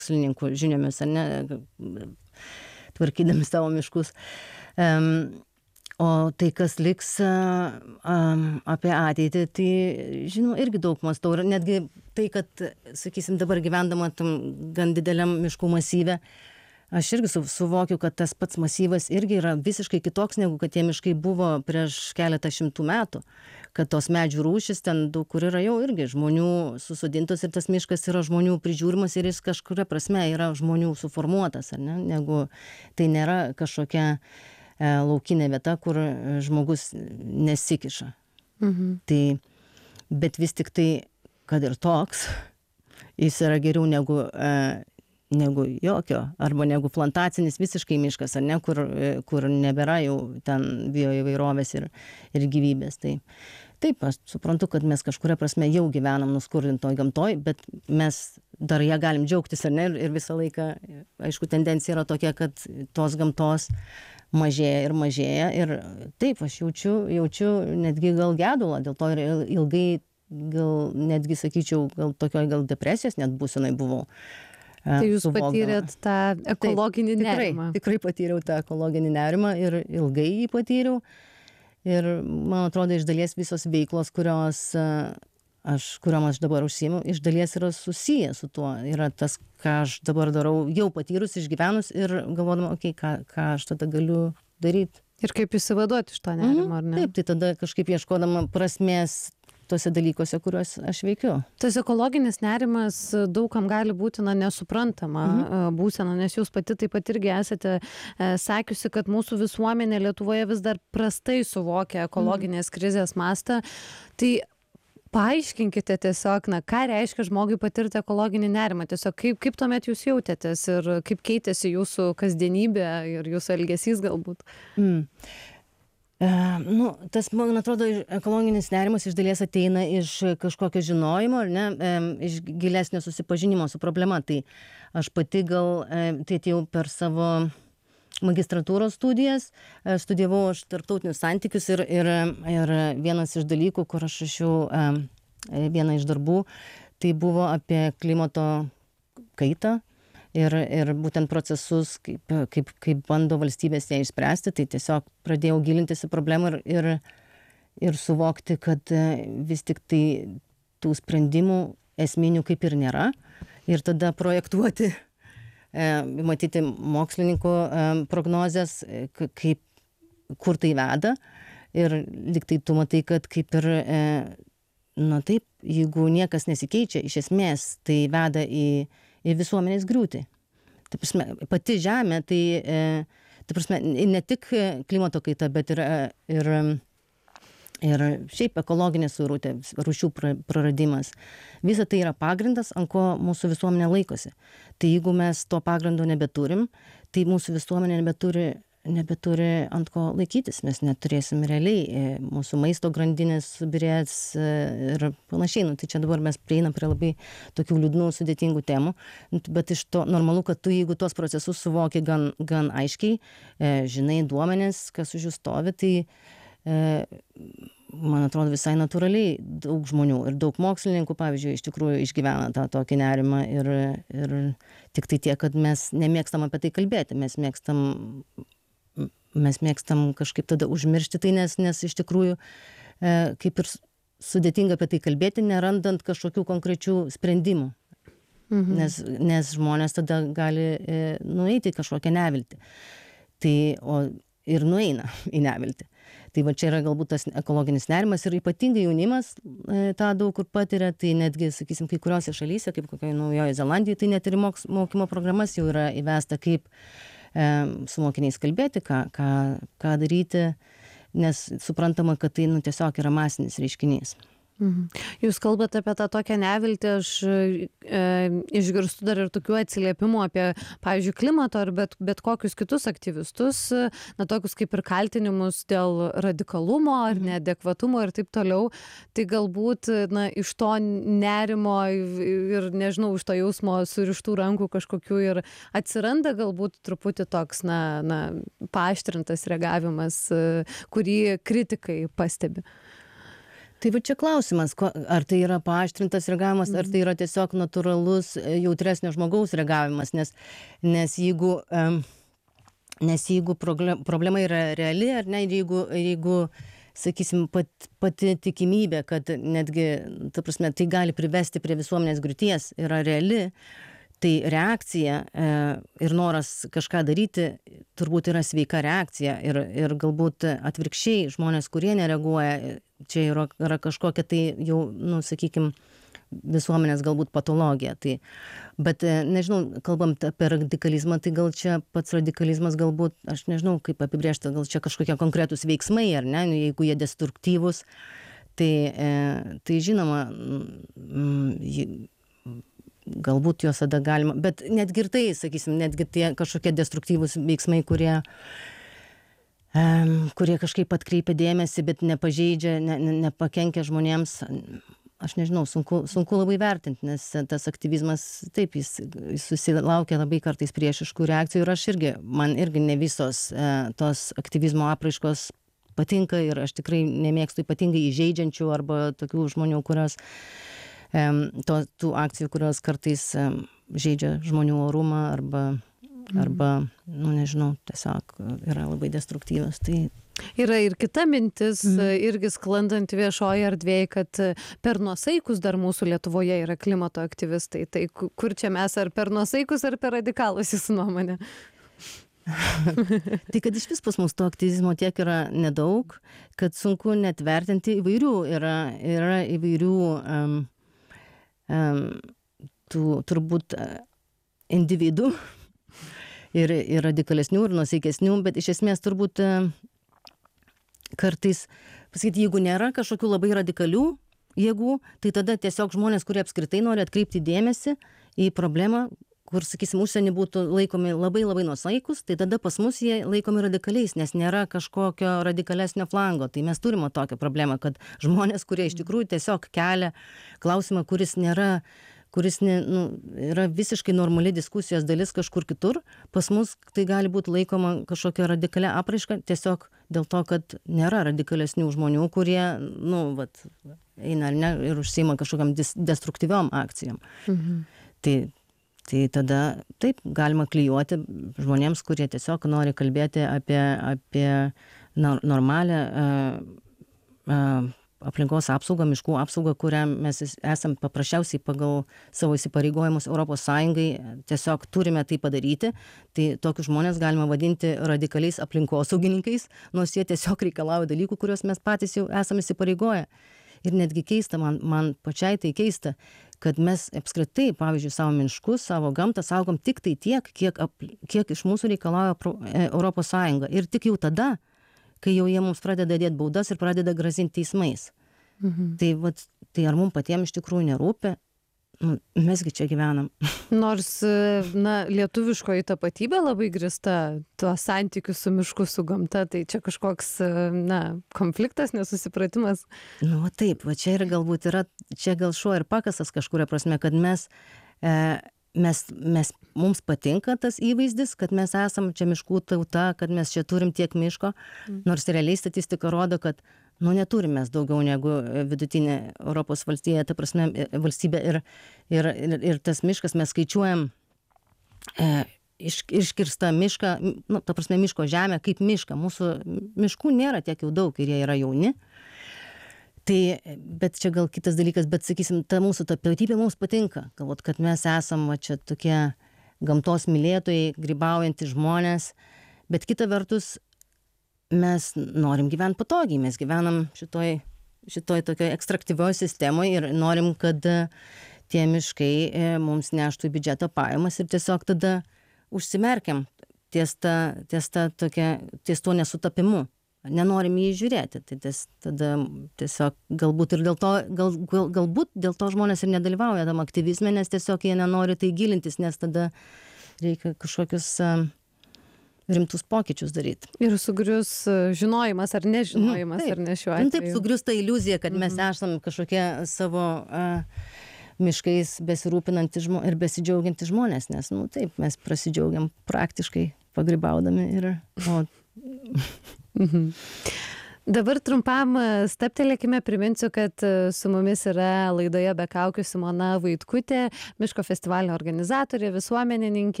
mokslininkų žiniomis, ar ne, tvarkydami savo miškus. O tai, kas liks apie ateitį, tai, žinau, irgi daug mąstau. Ir netgi tai, kad, sakysim, dabar gyvendama tam gan dideliam miškų masyve, aš irgi suvokiu, kad tas pats masyvas irgi yra visiškai kitoks, negu kad tie miškai buvo prieš keletą šimtų metų. Kad tos medžių rūšis ten daug kur yra jau irgi žmonių susodintos ir tas miškas yra žmonių prižiūrimas ir jis kažkuria prasme yra žmonių suformuotas, ar ne? Negu tai nėra kažkokia laukinė vieta, kur žmogus nesikiša. Tai, bet vis tik tai, kad ir toks, jis yra geriau negu jokio, arba negu plantacinis visiškai miškas, ar ne, kur nebėra jau ten bioįvairovės ir gyvybės. Tai taip, aš suprantu, kad mes kažkuria prasme jau gyvenam nuskurdintoj gamtoj, bet mes dar ją galim džiaugtis, ar ne, ir visą laiką, aišku, tendencija yra tokia, kad tos gamtos mažėja ir mažėja, ir taip, aš jaučiu netgi gal gedulą, dėl to ir ilgai, gal netgi sakyčiau, gal tokioj gal depresijos net būsenai buvau. Tai jūs patyrėt tą ekologinį nerimą. Tikrai patyriau tą ekologinį nerimą ir ilgai jį patyriau. Ir man atrodo, iš dalies visos veiklos, kuriom aš dabar užsiimu, iš dalies yra susiję su tuo. Yra tas, ką aš dabar darau, jau patyrus, išgyvenus ir galvodama, ką aš tada galiu daryti. Ir kaip išsivaduoti iš to nerimo, ar ne? Taip, tai tada kažkaip ieškodama prasmės tose dalykuose, kuriuos aš veikiu. Tas ekologinis nerimas daugam gali būti nesuprantama būsena, nes jūs pati taip pat irgi esate sakiusi, kad mūsų visuomenė Lietuvoje vis dar prastai suvokia ekologinės krizės mastą. Tai paaiškinkite tiesiog, ką reiškia žmogui patirti ekologinį nerimą, tiesiog kaip tuomet jūs jautėtės ir kaip keitėsi jūsų kasdienybė ir jūsų elgesys galbūt. Tas, man atrodo, ekologinis nerimas iš dalies ateina iš kažkokio žinojimo, ar ne, iš gilesnio susipažinimo su problema. Tai aš pati gal, tai atėjau per savo magistratūros studijas, studijavau aš tarptautinius santykius ir vienas iš dalykų, kur aš rašiau vieną iš darbų, tai buvo apie klimato kaitą. Ir būtent procesus, kaip bando valstybės ją išspręsti, tai tiesiog pradėjau gilintis į problemą ir suvokti, kad vis tik tai tų sprendimų esminių kaip ir nėra. Ir tada projektuoti, matyti mokslininkų prognozes, kur tai veda. Ir lyg tai tu matai, kad kaip ir, taip, jeigu niekas nesikeičia, iš esmės tai veda į visuomenės griūtį. Tai prasme, pati žemė, tai prasme, ne tik klimato kaita, bet ir šiaip ekologinė suirutė, rūšių praradimas. Visa tai yra pagrindas, ant ko mūsų visuomenė laikosi. Tai jeigu mes to pagrindo nebeturim, tai mūsų visuomenė nebeturi ant ko laikytis, mes neturėsim realiai, mūsų maisto grandinės subirės ir panašiai. Tai čia dabar mes prieinam prie labai tokių liūdnų, sudėtingų temų, bet iš to normalu, kad tu, jeigu tuos procesus suvoki gan aiškiai, žinai duomenis, kas už jų stovi, tai man atrodo visai natūraliai daug žmonių ir daug mokslininkų, pavyzdžiui, iš tikrųjų išgyvena tą tokį nerimą ir tik tai tiek, kad mes nemėgstam apie tai kalbėti, mes mėgstam kažkaip tada užmiršti tai, nes iš tikrųjų kaip ir sudėtinga apie tai kalbėti, nerandant kažkokių konkrečių sprendimų. Nes žmonės tada gali nueiti į kažkokią neviltį. Ir nueina į neviltį. Tai va čia yra galbūt tas ekologinis nerimas ir ypatingai jaunimas tą daug kur patiria, tai netgi, sakysim, kai kuriuose šalyse, kaip kokioje Naujojoje Zelandijoje, tai net ir mokymo programas jau yra įvesta, kaip su mokiniais kalbėti, ką daryti, nes suprantama, kad tai tiesiog yra masinis reiškinys. Jūs kalbate apie tą tokią neviltį, aš išgirstu dar ir tokių atsiliepimų apie, pavyzdžiui, klimato ar bet kokius kitus aktyvistus, tokius kaip ir kaltinimus dėl radikalumo ar neadekvatumo ir taip toliau. Tai galbūt iš to nerimo ir, nežinau, iš to jausmo surištų rankų kažkokių ir atsiranda galbūt truputį toks, paaštrintas reagavimas, kurį kritikai pastebi. Tai va čia klausimas, ar tai yra paaštrintas reagavimas, ar tai yra tiesiog natūralus jautresnio žmogaus reagavimas, nes jeigu problema yra reali, ar ne, jeigu sakysim, pati tikimybė, kad netgi, ta prasme, tai gali privesti prie visuomenės griūties, yra reali, tai reakcija ir noras kažką daryti turbūt yra sveika reakcija ir galbūt atvirkščiai žmonės, kurie nereaguoja, čia yra kažkokia tai jau, nu, sakykim, visuomenės galbūt patologija. Tai, bet nežinau, kalbant apie radikalizmą, tai gal čia pats radikalizmas galbūt, aš nežinau, kaip apibrėžti, gal čia kažkokie konkretūs veiksmai, ar ne, jeigu jie destruktyvūs, tai žinoma, galbūt juos tada galima, bet netgi ir tai, sakysim, netgi tie kažkokie destruktyvūs veiksmai, kurie kažkaip atkreipia dėmesį, bet nepažeidžia, nepakenkia žmonėms, aš nežinau, sunku labai vertinti, nes tas aktyvizmas, taip, jis susilaukia labai kartais priešiškų reakcijų ir man irgi ne visos tos aktyvizmo apraiškos patinka ir aš tikrai nemėgstu ypatingai įžeidžiančių arba tokių žmonių, kurios tų akcijų, kurios kartais žeidžia žmonių orumą arba, nu nežinau, tiesiog yra labai destruktyvios. Tai yra ir kita mintis, irgi sklandanti viešoje erdvėje, kad per nuosaikus dar mūsų Lietuvoje yra klimato aktyvistai. Tai kur čia mes, ar per nuosaikus, ar per radikalus jūsų nuomonė? Tai kad iš vis pas mus to aktyvizmo tiek yra nedaug, kad sunku net vertinti įvairių, yra įvairių tų turbūt individų ir radikalesnių, ir nuosaikesnių, bet iš esmės turbūt kartais, pasakyti, jeigu nėra kažkokių labai radikalių jėgų, tai tada tiesiog žmonės, kurie apskritai nori atkreipti dėmesį į problemą, kur, sakysim, užsienį būtų laikomi labai labai nuosaikus, tai tada pas mus jie laikomi radikaliais, nes nėra kažkokio radikalesnio flango. Tai mes turime tokią problemą, kad žmonės, kurie iš tikrųjų tiesiog kelia klausimą, kuris yra visiškai normali diskusijos dalis kažkur kitur, pas mus tai gali būti laikoma kažkokia radikalia apraiška, tiesiog dėl to, kad nėra radikalesnių žmonių, kurie, eina ar ne, ir užsiima kažkokiam destruktyviom akcijom. Tai tada taip galima klijuoti žmonėms, kurie tiesiog nori kalbėti apie normalią aplinkos apsaugą, miškų apsaugą, kurią mes esam paprasčiausiai pagal savo įsipareigojimus Europos Sąjungai tiesiog turime tai padaryti. Tai tokius žmonės galima vadinti radikaliais aplinkosaugininkais, nors jie tiesiog reikalauja dalykų, kuriuos mes patys jau esame įsipareigoję. Ir netgi keista, man pačiai tai keista, kad mes apskritai, pavyzdžiui, savo miškus, savo gamtą saugom tik tai tiek, kiek iš mūsų reikalauja Europos Sąjunga. Ir tik jau tada, kai jau jie mums pradeda dėti baudas ir pradeda grasinti teismais. Tai ar mums patiems iš tikrųjų nerūpi? Mesgi čia gyvenam. Nors, lietuviškoji tapatybė labai grįsta tuo santykiu su mišku, su gamta, tai čia kažkoks, konfliktas, nesusipratimas. Taip, čia ir galbūt yra, čia gal šuo ir pakasas kažkuria prasme, kad mums patinka tas įvaizdis, kad mes esam čia miškų tauta, kad mes čia turim tiek miško, nors realiai statistika rodo, kad neturim mes daugiau negu vidutinė Europos valstybė, ta prasme valstybė ir tas miškas mes skaičiuojam iškirstą mišką, ta prasme miško žemę kaip mišką. Mūsų miškų nėra tiek jau daug ir jie yra jauni. Tai, bet čia gal kitas dalykas, bet sakysim, ta mūsų tapatybė mums patinka, galbūt, kad mes esam čia tokie gamtos mylėtojai, grybaujantys žmonės, bet kita vertus mes norim gyventi patogiai, mes gyvenam šitoj tokioj ekstraktyvioj sistemoje ir norim, kad tie miškai mums neštų į biudžeto pajamas ir tiesiog tada užsimerkiam ties tuo nesutapimu. Nenorim jį žiūrėti, tai tada tiesiog galbūt ir galbūt dėl to žmonės ir nedalyvauja tam aktyvizme, nes tiesiog jie nenori tai gilintis, nes tada reikia kažkokius rimtus pokyčius daryti. Ir sugrius žinojimas ar nežinojimas, ar ne šiuo atveju. Taip, sugrius ta iliuzija, kad mes esam kažkokie savo miškais besirūpinantys ir besidžiaugiantys žmonės, nes, taip, mes prasidžiaugiam praktiškai pagrybaudami ir... Dabar trumpam stabtelėkime, priminsiu, kad su mumis yra laidoje Be kaukių Simona Vaitkutė, Miško festivalio organizatorė, visuomenininkė.